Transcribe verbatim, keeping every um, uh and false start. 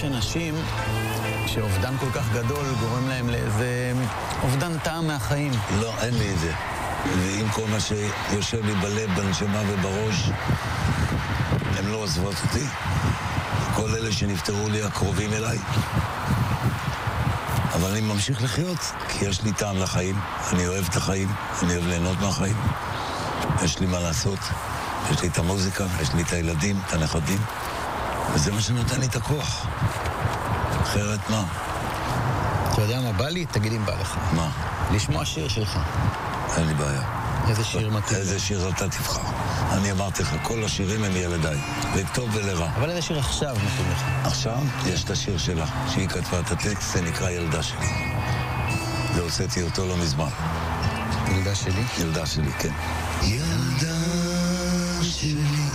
יש אנשים שאובדן כל כך גדול גורם להם לאיזה אובדן טעם מהחיים. לא, אין לי את זה. ועם כל מה שיושב לי בלב, בנשמה ובראש, הם לא עוזבות אותי. כל אלה שנפטרו לי הקרובים אליי. אבל אני ממשיך לחיות, כי יש לי טעם לחיים. אני אוהב את החיים, אני אוהב ליהנות מהחיים. יש לי מה לעשות. יש לי את המוזיקה, יש לי את הילדים, את הנכדים. וזה מה שנותן לי את הכוח. אחרת מה? אתה יודע מה בא לי? תגיד אם בא לך. מה? לשמוע שיר שלך. אין לי בעיה. איזה שיר מתאים? איזה שיר אתה תבחר. אני אמרתי לך, כל השירים הם ילדיי, לטוב ולרע. אבל איזה שיר עכשיו מתאים לך? עכשיו יש את השיר שלה, שהיא כתבה את הטקסט, זה נקרא ילדה שלי. והוצאתי אותו לא מזמן. ילדה שלי? ילדה שלי, כן. ילדה שלי